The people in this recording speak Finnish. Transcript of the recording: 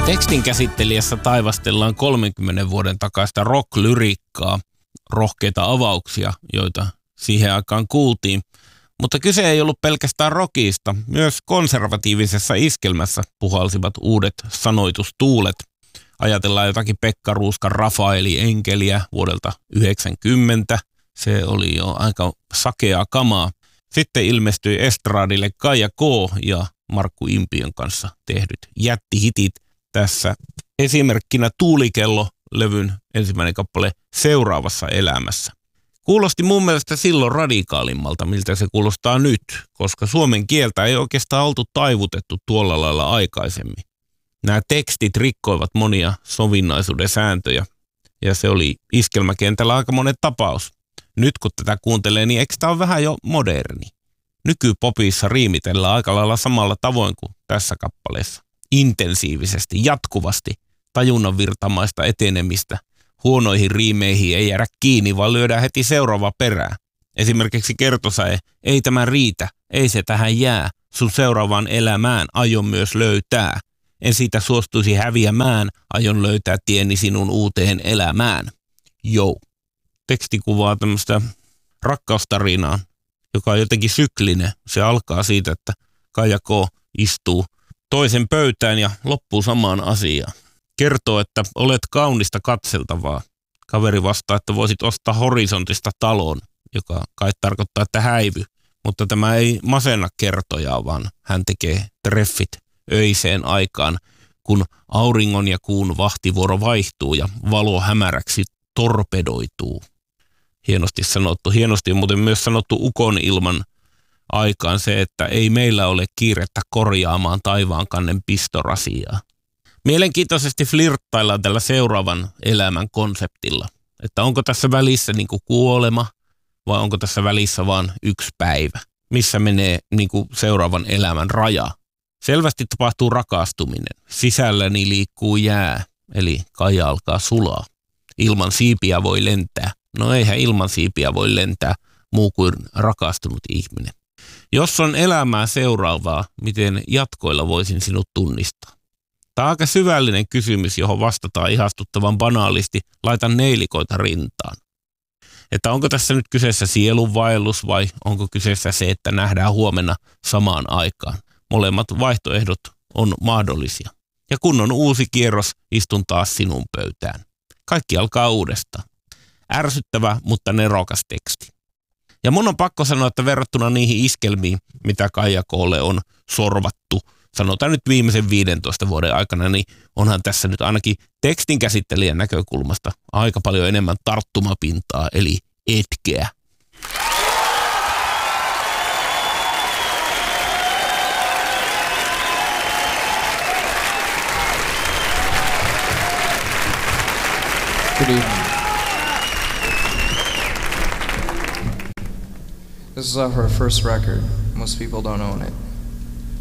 Tekstin käsittelijässä taivastellaan 30 vuoden takaista rock-lyriikkaa, rohkeita avauksia, joita siihen aikaan kuultiin. Mutta kyse ei ollut pelkästään rockista, myös konservatiivisessa iskelmässä puhalsivat uudet sanoitustuulet. Ajatellaan jotakin Pekka Ruuskan Rafaeli Enkeliä vuodelta 1990. Se oli jo aika sakeaa kamaa. Sitten ilmestyi estradille Kaija K. ja Markku Impiön kanssa tehdyt jättihitit. Tässä esimerkkinä Tuulikello-levyn ensimmäinen kappale Seuraavassa elämässä. Kuulosti mun mielestä silloin radikaalimmalta, miltä se kuulostaa nyt, koska suomen kieltä ei oikeastaan oltu taivutettu tuolla lailla aikaisemmin. Nämä tekstit rikkoivat monia sovinnaisuuden sääntöjä, ja se oli iskelmäkentällä aika monen tapaus. Nyt kun tätä kuuntelee, niin eikö tämä ole vähän jo moderni? Nykypopissa riimitellään aika lailla samalla tavoin kuin tässä kappaleessa. Intensiivisesti, jatkuvasti, tajunnan virtamaista etenemistä. Huonoihin riimeihin ei jäädä kiinni, vaan lyödään heti seuraava perään. Esimerkiksi kertosäe, ei tämä riitä, ei se tähän jää, sun seuraavaan elämään aion myös löytää. En siitä suostuisi häviämään, aion löytää tieni sinun uuteen elämään. Jou. Teksti kuvaa tämmöistä rakkaustarinaa, joka on jotenkin syklinen. Se alkaa siitä, että Kaija K. istuu toisen pöytään ja loppuu samaan asiaan. Kertoo, että olet kaunista katseltavaa. Kaveri vastaa, että voisit ostaa horisontista talon, joka kai tarkoittaa, että häivy. Mutta tämä ei masenna kertojaa, vaan hän tekee treffit öiseen aikaan, kun auringon ja kuun vahtivuoro vaihtuu ja valo hämäräksi torpedoituu. Hienosti sanottu. Hienosti on muuten myös sanottu ukon ilman aikaan se, että ei meillä ole kiirettä korjaamaan taivaankannen pistorasiaa. Mielenkiintoisesti flirttaillaan tällä seuraavan elämän konseptilla. Että onko tässä välissä niin kuin kuolema vai onko tässä välissä vain yksi päivä? Missä menee niin kuin seuraavan elämän raja? Selvästi tapahtuu rakastuminen. Sisälläni liikkuu jää, eli Kaija alkaa sulaa. Ilman siipiä voi lentää. No eihän ilman siipiä voi lentää muu kuin rakastunut ihminen. Jos on elämää seuraavaa, miten jatkoilla voisin sinut tunnistaa? Tämä on aika syvällinen kysymys, johon vastataan ihastuttavan banaalisti, laitan neilikoita rintaan. Että onko tässä nyt kyseessä sielunvaellus vai onko kyseessä se, että nähdään huomenna samaan aikaan? Molemmat vaihtoehdot on mahdollisia. Ja kun on uusi kierros, istun taas sinun pöytään. Kaikki alkaa uudestaan. Ärsyttävä, mutta nerokas teksti. Ja mun on pakko sanoa, että verrattuna niihin iskelmiin, mitä Kaija K:lle on sorvattu, sanotaan nyt viimeisen 15 vuoden aikana, niin onhan tässä nyt ainakin tekstin käsittelijän näkökulmasta aika paljon enemmän tarttumapintaa, eli etkeä. Good evening. This is her first record. Most people don't own it.